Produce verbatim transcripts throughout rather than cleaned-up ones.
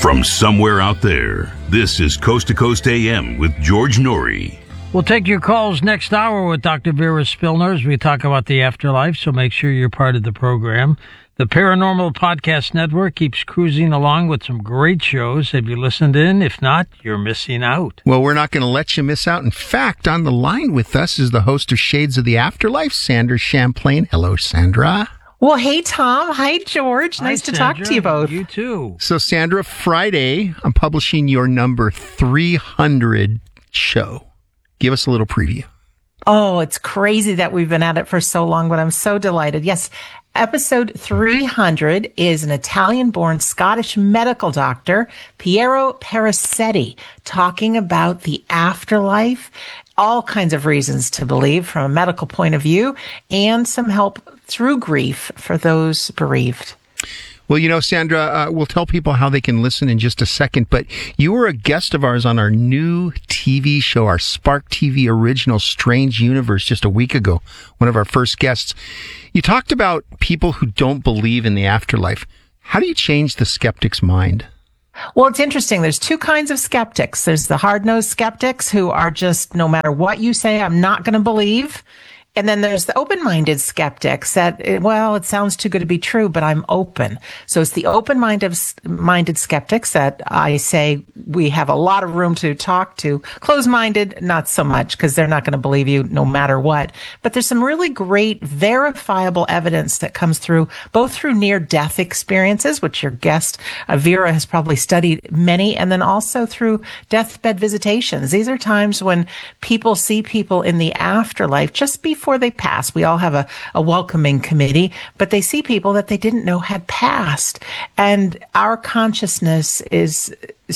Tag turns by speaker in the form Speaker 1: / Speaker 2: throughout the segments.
Speaker 1: From somewhere out there, this is Coast to Coast A M with George Norrie.
Speaker 2: We'll take your calls next hour with Doctor Vera Spilner as we talk about the afterlife, so make sure you're part of the program. The Paranormal Podcast Network keeps cruising along with some great shows. Have you listened in? If not, you're missing out.
Speaker 3: Well, we're not going to let you miss out. In fact, on the line with us is the host of Shades of the Afterlife, Sandra Champlain. Hello, Sandra.
Speaker 4: Well, hey, Tom. Hi, George. Nice
Speaker 2: Hi,
Speaker 4: to
Speaker 2: Sandra.
Speaker 4: talk to you both.
Speaker 2: You too.
Speaker 3: So, Sandra, Friday, I'm publishing your number three hundred show. Give us a little preview.
Speaker 4: Oh, it's crazy that we've been at it for so long, but I'm so delighted. Yes, episode three hundred is an Italian-born Scottish medical doctor, Piero Perissetti, talking about the afterlife, all kinds of reasons to believe from a medical point of view, and some help through grief for those bereaved.
Speaker 3: Well, you know, Sandra, uh, we'll tell people how they can listen in just a second, but you were a guest of ours on our new T V show, our Spark T V original Strange Universe, just a week ago, one of our first guests. You talked about people who don't believe in the afterlife. How do you change the skeptic's mind?
Speaker 4: Well, it's interesting. There's two kinds of skeptics. There's the hard-nosed skeptics who are just, no matter what you say, I'm not going to believe. And then there's the open-minded skeptics that, well, it sounds too good to be true, but I'm open. So it's the open-minded minded skeptics that I say we have a lot of room to talk to. Closed-minded, not so much, because they're not going to believe you no matter what. But there's some really great verifiable evidence that comes through, both through near-death experiences, which your guest, uh, Vera, has probably studied many, and then also through deathbed visitations. These are times when people see people in the afterlife just before Before they pass. We all have a, a welcoming committee, but they see people that they didn't know had passed. And our consciousness is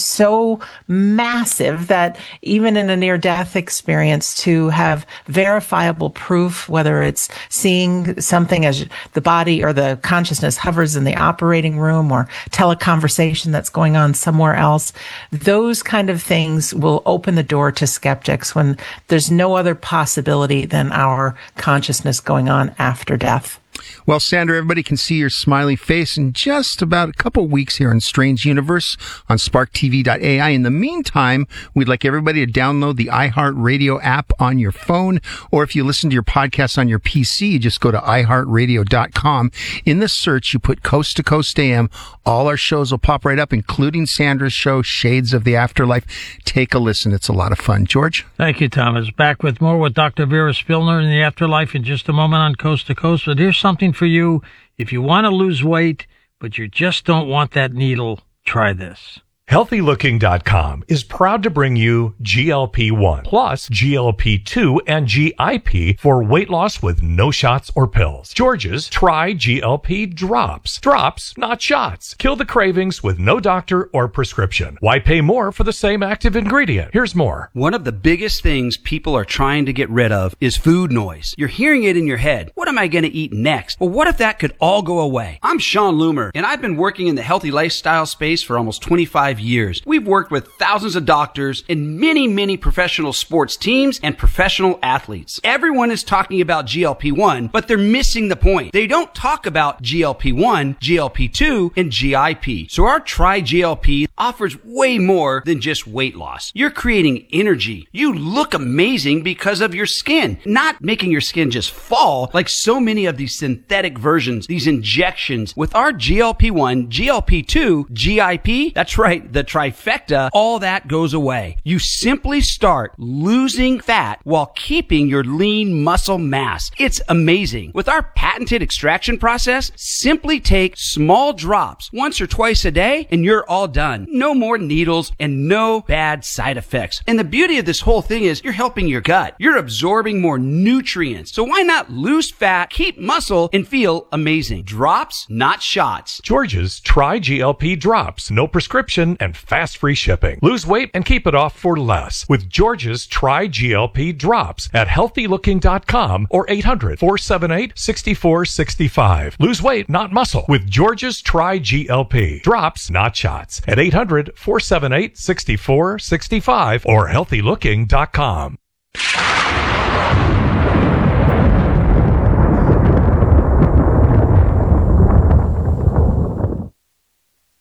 Speaker 4: so massive that even in a near-death experience, to have verifiable proof, whether it's seeing something as the body or the consciousness hovers in the operating room or teleconversation that's going on somewhere else, those kind of things will open the door to skeptics when there's no other possibility than our consciousness going on after death.
Speaker 3: Well, Sandra, everybody can see your smiley face in just about a couple weeks here in Strange Universe on spark t v dot a i. In the meantime, we'd like everybody to download the iHeartRadio app on your phone, or if you listen to your podcast on your P C, you just go to i heart radio dot com. In the search, you put Coast to Coast A M. All our shows will pop right up, including Sandra's show, Shades of the Afterlife. Take a listen. It's a lot of fun. George?
Speaker 2: Thank you, Thomas. Back with more with Doctor Vera Spilner in the afterlife in just a moment on Coast to Coast. But here's something for you. If you want to lose weight, but you just don't want that needle, try this.
Speaker 5: healthy looking dot com is proud to bring you G L P one plus G L P two and G I P for weight loss with no shots or pills. George's Try G L P Drops. Drops, not shots. Kill the cravings with no doctor or prescription. Why pay more for the same active ingredient? Here's more.
Speaker 6: One of the biggest things people are trying to get rid of is food noise. You're hearing it in your head. What am I going to eat next? Well, what if that could all go away? I'm Sean Loomer, and I've been working in the healthy lifestyle space for almost twenty-five years. We've worked with thousands of doctors and many, many professional sports teams and professional athletes. Everyone is talking about G L P one, but they're missing the point. They don't talk about G L P one, G L P two, and G I P. So our Try G L P offers way more than just weight loss. You're creating energy. You look amazing because of your skin, not making your skin just fall like so many of these synthetic versions, these injections. With our G L P one, G L P two, G I P, that's right, the trifecta, all that goes away. You simply start losing fat while keeping your lean muscle mass. It's amazing. With our patented extraction process, simply take small drops once or twice a day and you're all done. No more needles and no bad side effects. And the beauty of this whole thing is you're helping your gut. You're absorbing more nutrients. So why not lose fat, keep muscle, and feel amazing? Drops, not shots.
Speaker 5: George's Try G L P Drops. No prescription and fast free shipping. Lose weight and keep it off for less with George's Try G L P Drops at healthy looking dot com or eight hundred, four seven eight, six four six five. Lose weight, not muscle with George's Try G L P Drops, not shots at eight hundred, four seven eight, six four six five or healthy looking dot com.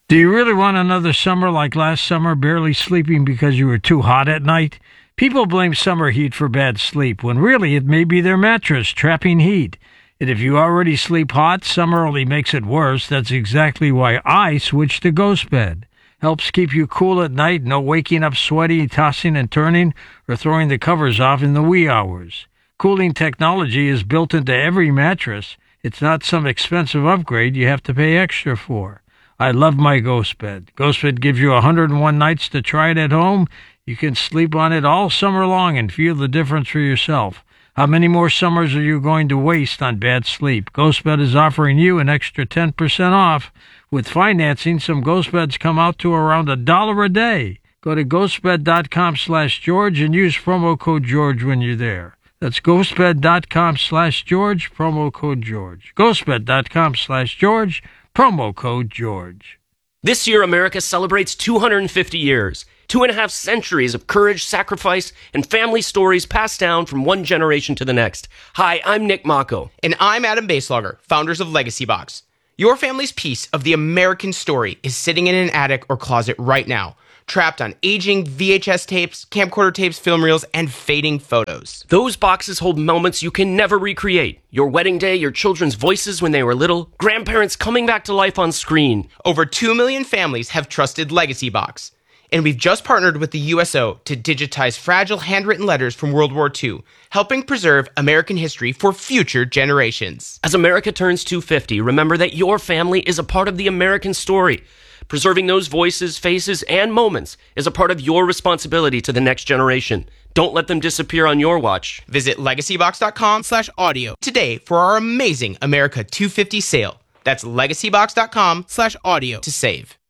Speaker 2: Do you really want another summer like last summer, barely sleeping because you were too hot at night? People blame summer heat for bad sleep, when really it may be their mattress trapping heat. And if you already sleep hot, summer only makes it worse. That's exactly why I switched to GhostBed. Helps keep you cool at night, no waking up sweaty, tossing and turning, or throwing the covers off in the wee hours. Cooling technology is built into every mattress. It's not some expensive upgrade you have to pay extra for. I love my GhostBed. GhostBed gives you one hundred one nights to try it at home. You can sleep on it all summer long and feel the difference for yourself. How many more summers are you going to waste on bad sleep? GhostBed is offering you an extra ten percent off. With financing, some GhostBeds come out to around a dollar a day. Go to ghostbed.com slash George and use promo code George when you're there. That's ghostbed.com slash George, promo code George. ghostbed.com slash George, promo code George.
Speaker 7: This year, America celebrates two hundred fifty years. Two and a half centuries of courage, sacrifice, and family stories passed down from one generation to the next. Hi, I'm Nick Mako.
Speaker 8: And I'm Adam Baselogger, founders of Legacy Box. Your family's piece of the American story is sitting in an attic or closet right now, trapped on aging V H S tapes, camcorder tapes, film reels, and fading photos.
Speaker 7: Those boxes hold moments you can never recreate. Your wedding day, your children's voices when they were little, grandparents coming back to life on screen.
Speaker 8: Over two million families have trusted Legacy Box. And we've just partnered with the U S O to digitize fragile handwritten letters from World War Two, helping preserve American history for future generations.
Speaker 7: As America turns two hundred fifty, remember that your family is a part of the American story. Preserving those voices, faces, and moments is a part of your responsibility to the next generation. Don't let them disappear on your watch.
Speaker 8: Visit legacybox.com slash audio today for our amazing America two hundred fifty sale. That's legacybox.com slash audio to save.